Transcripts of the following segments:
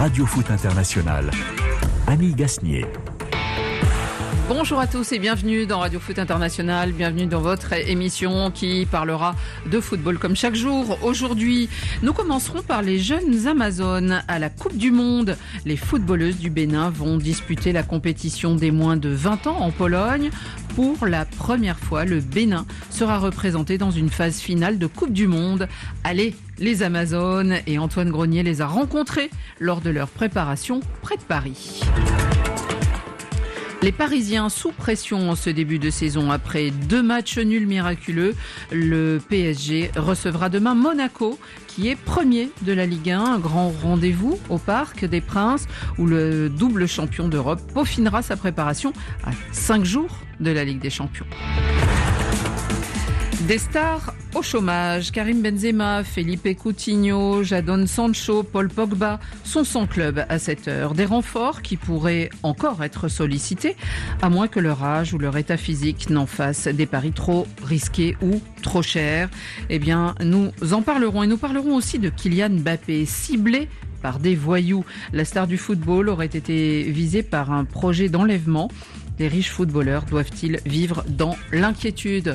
Radio Foot International. Annie Gasnier. Bonjour à tous et bienvenue dans Radio Foot International, bienvenue dans votre émission qui parlera de football comme chaque jour. Aujourd'hui, nous commencerons par les jeunes Amazones à la Coupe du Monde. Les footballeuses du Bénin vont disputer la compétition des moins de 20 ans en Pologne. Pour la première fois, le Bénin sera représenté dans une phase finale de Coupe du Monde. Allez, les Amazones, et Antoine Grenier les a rencontrées lors de leur préparation près de Paris. Les Parisiens sous pression en ce début de saison. Après 2 matchs nuls miraculeux, le PSG recevra demain Monaco, qui est premier de la Ligue 1. Un grand rendez-vous au Parc des Princes, où le double champion d'Europe peaufinera sa préparation à 5 jours de la Ligue des Champions. Des stars au chômage, Karim Benzema, Felipe Coutinho, Jadon Sancho, Paul Pogba sont sans club à cette heure. Des renforts qui pourraient encore être sollicités, à moins que leur âge ou leur état physique n'en fassent des paris trop risqués ou trop chers. Eh bien, nous en parlerons, et nous parlerons aussi de Kylian Mbappé, ciblé par des voyous. La star du football aurait été visée par un projet d'enlèvement. Les riches footballeurs doivent-ils vivre dans l'inquiétude ?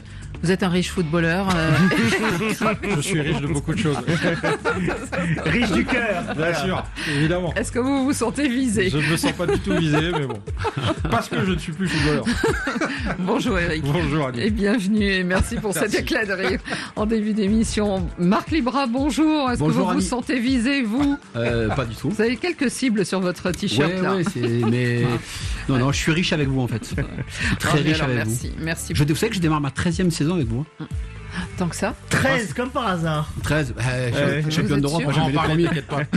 Vous êtes un riche footballeur Je suis riche de beaucoup de choses. Riche du cœur. Bien sûr, évidemment. Est-ce que vous vous sentez visé ? Je ne me sens pas du tout visé, mais bon. Parce que je ne suis plus footballeur. Bonjour Eric. Bonjour Annie. Et bienvenue, et merci pour cette éclat de rire en début d'émission. Marc Libra, bonjour. Est-ce Bonjour, que vous vous sentez visé, vous ? Pas du tout. Vous avez quelques cibles sur votre t-shirt là. Mais non, je suis riche avec vous en fait. Très riche avec merci, vous. Merci. Vous savez que je démarre ma 13e saison avec vous. Tant que ça. 13, comme par hasard. 13, Vous champion êtes d'Europe, sûr ? moi j'avais les premiers. t'inquiète pas.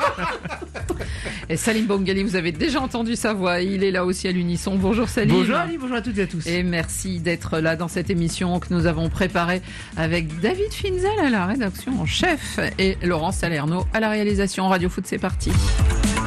Et Salim Bongali, vous avez déjà entendu sa voix. Il est là aussi à l'unisson. Bonjour Salim. Bonjour Ali, bonjour à toutes et à tous. Et merci d'être là dans cette émission que nous avons préparée avec David Finzel à la rédaction en chef et Laurence Salerno à la réalisation. Radio Foot, c'est parti.